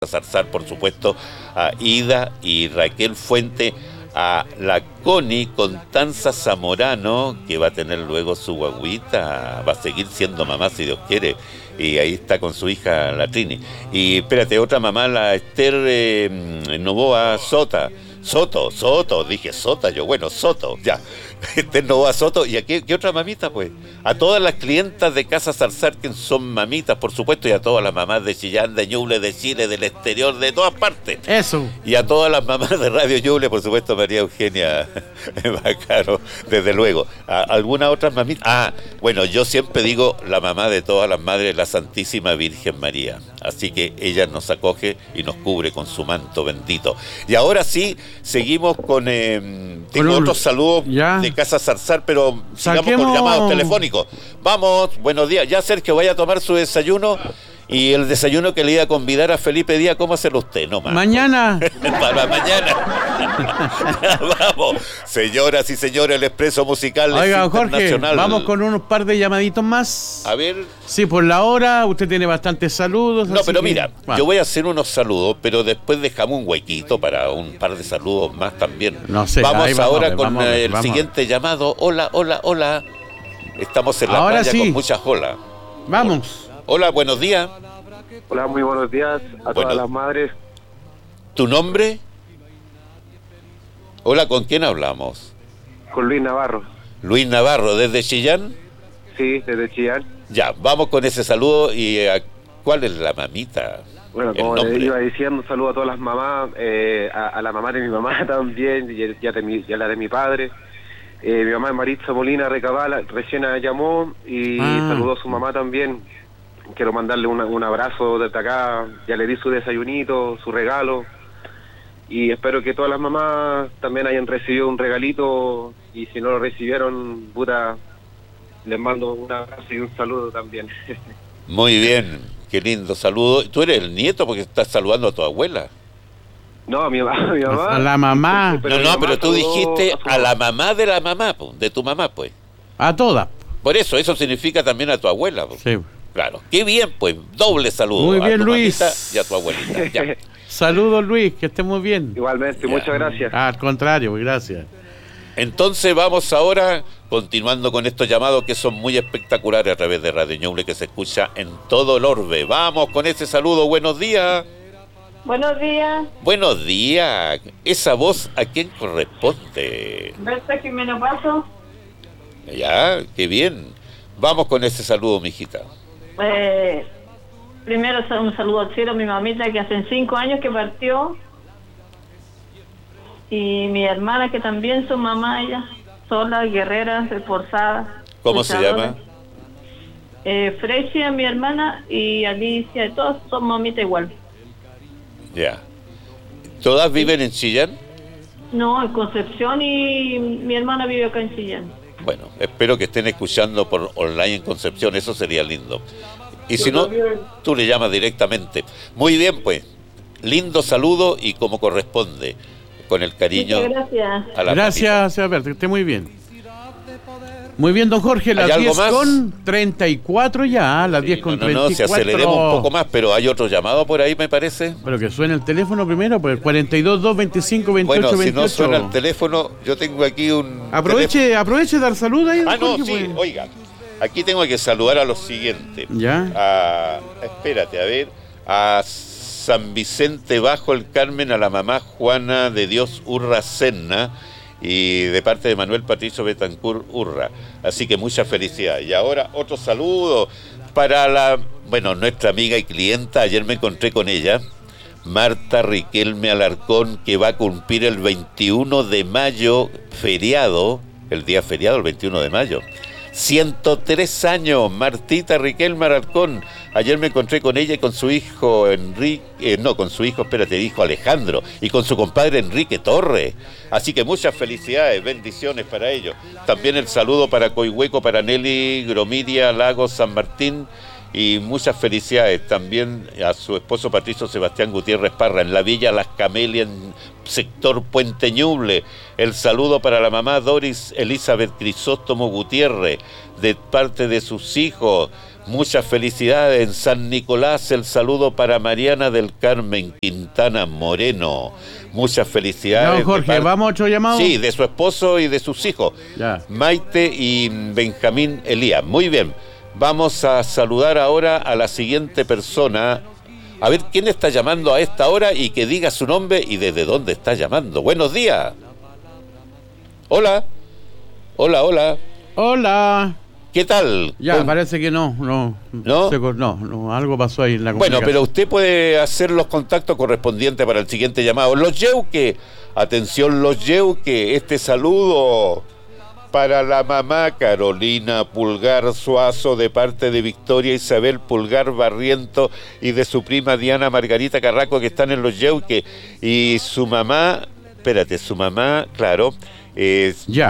Zarzar, por supuesto, a Ida y Raquel Fuente, a la Connie Constanza Zamorano, que va a tener luego su guaguita, va a seguir siendo mamá si Dios quiere, y ahí está con su hija la Trini. Y espérate, otra mamá, la Esther Novoa Soto, dije Sota, yo, bueno, Soto, ya. Esther Novoa Soto, ¿y a qué otra mamita, pues? A todas las clientas de Casa Zarzar, que son mamitas, por supuesto, y a todas las mamás de Chillán, de Ñuble, de Chile, del exterior, de todas partes. Eso. Y a todas las mamás de Radio Ñuble, por supuesto, María Eugenia Bacaro, desde luego. ¿Alguna otra mamita? Bueno, yo siempre digo la mamá de todas las madres, la Santísima Virgen María. Así que ella nos acoge y nos cubre con su manto bendito. Y ahora sí, seguimos con... tengo otros saludos de Casa Zarzar, pero sigamos con llamados telefónicos. Vamos, buenos días. Ya, Sergio, vaya a tomar su desayuno. Y el desayuno que le iba a convidar a Felipe Díaz, ¿cómo hacerlo usted? No más. Mañana. Para mañana. Vamos, señoras y señores, el Expreso Musical. Oiga, Jorge, vamos con unos par de llamaditos más. A ver. Sí, por la hora, usted tiene bastantes saludos. No, pero mira, yo voy a hacer unos saludos, pero después dejamos un huequito para un par de saludos más también. No sé. Vamos ahora con el siguiente llamado. Hola. Estamos en la playa con muchas olas. Vamos. Hola, buenos días. Hola, muy buenos días a todas las madres. ¿Tu nombre? Hola, ¿con quién hablamos? Con Luis Navarro. Luis Navarro, ¿desde Chillán? Sí, desde Chillán. Ya, vamos con ese saludo. ¿Y cuál es la mamita? Bueno, como le iba diciendo, un saludo a todas las mamás, a la mamá de mi mamá también, y a la de mi padre. Mi mamá es Maritza Molina Recabala, recién llamó y saludó a su mamá también. Quiero mandarle un abrazo desde acá, ya le di su desayunito, su regalo, y espero que todas las mamás también hayan recibido un regalito, y si no lo recibieron, puta, les mando un abrazo y un saludo también. Muy bien, qué lindo saludo. ¿Tú eres el nieto porque estás saludando a tu abuela? No, a mi mamá. A la mamá. Pero tú dijiste a la mamá de la mamá, de tu mamá, pues. A todas. Por eso significa también a tu abuela, pues. Sí. Claro, qué bien, pues, doble saludo. Muy bien, a tu Luis. Y a tu abuelita. Ya. Saludos, Luis, que esté muy bien. Igualmente, muchas gracias. Al contrario, gracias. Entonces vamos ahora, continuando con estos llamados que son muy espectaculares a través de Radio Ñuble, que se escucha en todo el orbe. Vamos con ese saludo, buenos días. Buenos días. Buenos días. ¿Esa voz a quién corresponde? Berta Jimeno Paso. Ya, qué bien. Vamos con ese saludo, mijita. Primero un saludo al cielo a mi mamita que hace 5 años que partió, y mi hermana que también son mamá, ellas solas, guerreras, esforzadas. ¿Cómo se llama? Frecia, mi hermana, y Alicia, todos son mamita igual. Ya. ¿Todas viven en Chillán? No, en Concepción, y mi hermana vive acá en Chillán. Bueno, espero que estén escuchando por online en Concepción, eso sería lindo. Y si no, tú le llamas directamente. Muy bien, pues. Lindo saludo y como corresponde, con el cariño. Muchas gracias. A la gracias, Alberto, que esté muy bien. Muy bien, don Jorge, las 10:34 ya, las 10:34. No, si aceleremos un poco más, pero hay otro llamado por ahí, me parece. Pero que suene el teléfono primero, pues 42-225-2828. Bueno, si no suena el teléfono, yo tengo aquí un... Aproveche de dar salud ahí, don Jorge, no, sí, pues. Oiga, aquí tengo que saludar a los siguientes. Ya. Espérate, a ver, a San Vicente Bajo el Carmen, a la mamá Juana de Dios Urra Senna, y de parte de Manuel Patricio Betancur Urra. Así que mucha felicidad. Y ahora otro saludo para nuestra amiga y clienta. Ayer me encontré con ella, Marta Riquelme Alarcón, que va a cumplir el 21 de mayo, el día feriado, el 21 de mayo. 103 años, Martita Riquelme Alarcón. Ayer me encontré con ella y con su hijo hijo Alejandro, y con su compadre Enrique Torres. Así que muchas felicidades, bendiciones para ellos. También el saludo para Coihueco, para Nelly Gromiria Lagos San Martín, y muchas felicidades también a su esposo Patricio Sebastián Gutiérrez Parra, en la Villa Las Camelias, en sector Puente Ñuble. El saludo para la mamá Doris Elizabeth Crisóstomo Gutiérrez, de parte de sus hijos Muchas felicidades. En San Nicolás, el saludo para Mariana del Carmen Quintana Moreno. Muchas felicidades. No, Jorge, ¿vamos a otro llamado? Sí, de su esposo y de sus hijos. Ya. Maite y Benjamín Elías. Muy bien. Vamos a saludar ahora a la siguiente persona. A ver quién está llamando a esta hora y que diga su nombre y desde dónde está llamando. Buenos días. Hola. Hola, hola. Hola. ¿Qué tal? Ya, parece que no, algo pasó ahí en la comunicación. Bueno, pero usted puede hacer los contactos correspondientes para el siguiente llamado. Los Yeuque, atención Los Yeuque, este saludo para la mamá Carolina Pulgar Suazo de parte de Victoria Isabel Pulgar Barriento y de su prima Diana Margarita Carraco que están en Los Yeuque. Y su mamá, claro, ya.